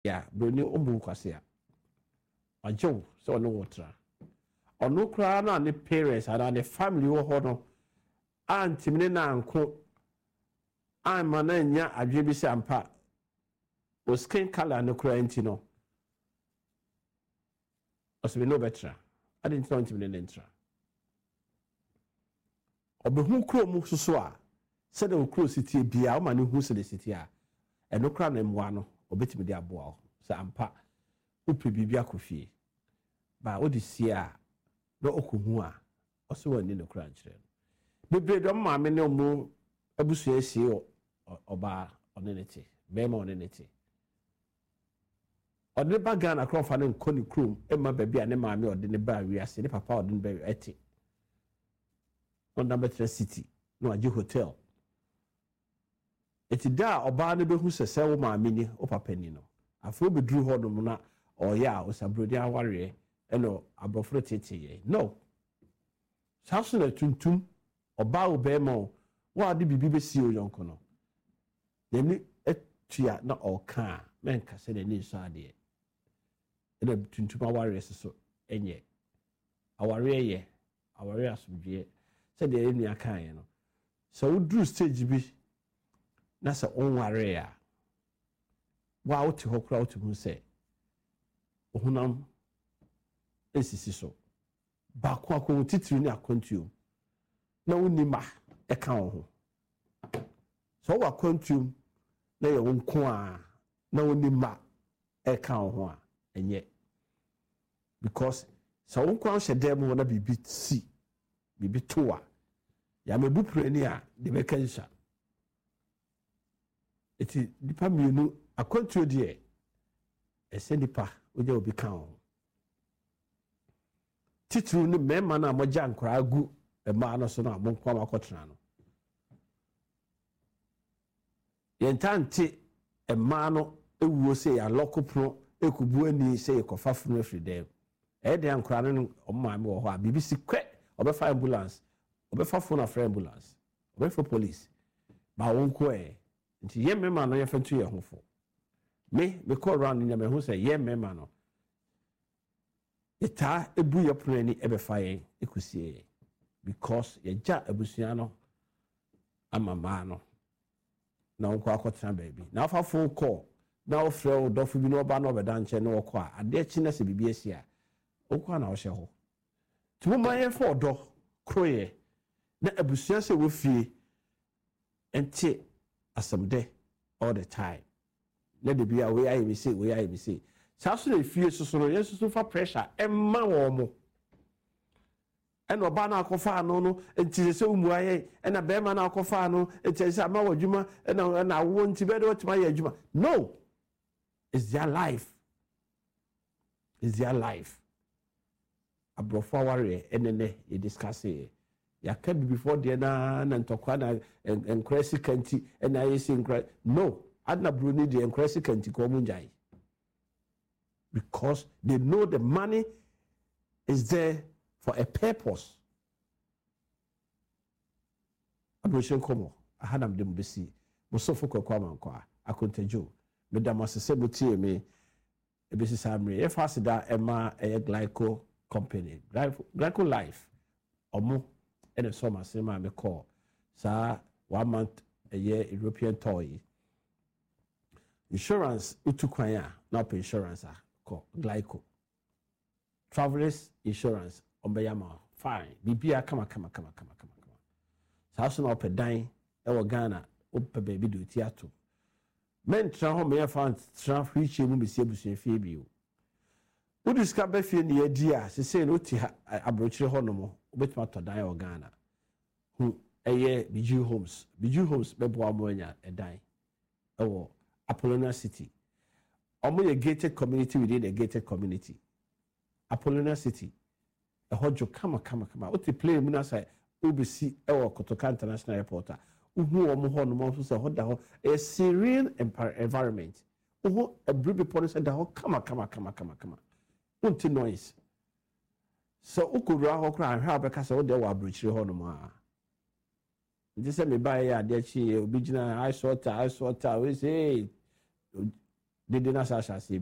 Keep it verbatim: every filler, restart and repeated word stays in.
ya broni ombu kwase a ajo so no wotra ono kra na ne parents and ne family wo ho no antimne na anko amma na nya adwe bi se ampa o skin color no kra enti no osebe no betra adin so antimne ne ntra obehu kro mu soso a se de kro city bia o ma ne hu se de city a eno kra na mwa no obetimi de aboa se ampa upe bibia kofie ba odi sia no okuhu a oso wani no kra nkyere no bebre do ma me ne omu abusu esie oba onenete bema onenete odi ba Ghana kro fa ne nkoni krom ema ba bia ne ma me odi ne ba wiase ne papa odi ne ba eti on number three city no aje hotel eti da oba ne behu sese wo ma me ni o papa ni no afro bedru ho no na oya o sabrodi aware eno abrofro tete ye no saso na tuntum oba wo be ma wa de bibi besi o yonko no nemi etua na oka menka se de ni so ade eno tuntum aware so enye aware ye aware asomdwe se de enu aka ye no so udru stage bi na se onware ya wa uti hokra uti hu se ohunam esisi so ba kwa kwa titiri ni akontuo na woni ma e ka ho so wa akontuo na ye wonko a na woni ma e ka ho a enye because so wonko hye dem na bibi si bibi toa ya mebu preni a de be kansa eti dipa mienu akontuo de ese nipa oje obi kan ho titru ni mema na moja nkra agu e ma no so na monko makotena no yentante e ma no ewuo se ya lokopro ekubu ani se ye kofafunu afridem e de nkra no omma me wo ho a bibisi kwe obefa ambulance obefa phone afra ambulance obefa police ba wonko e nti ye mema no ye fantu ye hofo me me call round ni me hu say ye mema no eta ebu ye prani ebefa ye ekusie because ye ja abusua no amama no na wonko akotena baby na afa phone call na ofre o dofu bi no oba no obeda nche na wokọ a ade chi na se bibi asia wokọ na wo hye ho tumo maye for do kroye na abusua se wo fie enti asamde all the time let the be away I me say we I me say saso na fie soso no yeso so fa pressure emma wo mo eno ba na akofa no no enti se umu aye ena be ma na akofa no enti se ama wadwuma ena na wo nti be do tima ye adwuma no it's their life it's their life abrofo ware enene you discuss it ya can before the na na ntokwa na enkresi kanti ena yesi enkra no adna bruni the enkresi kanti ko munjai because they know the money is there for a purpose abroshen komo ahanam dem besi musofo kwakwa mankwa akontajo medam asese mutie me ebesi samre e fasida ema e glyco company glyco life omo ene so masema me call sa one month a year European toy insurance utukwanya na pay insurance a ko glyco travelers insurance ombeyama fine bibia kama kama kama kama kama kama sa so na opedan e wo Ghana ope baby do theater men tra ho me fan tra friche mu besie busie fie bio udiska be fie ne yadi a se se no ti abrochire ho no mo obetuma to dan o Ghana hu eye Biju Homes Biju Homes be bo amonya edan ewo Apollonia City omo ye gated community within a gated community Apollonia City e hojo kama kama kama o ti play mu na sai obesi ewo Kotoka International Airport a uhu omo ho no mo so se hoda ho a serene environment uhu a bribe police da ho kama kama kama kama kama unti noise so ukura ho kra hwa beka se wo de wa abrochire ho no ma ndi se me ba ya de chi obi gina I sort I sort we say dede na sa hyɛ ase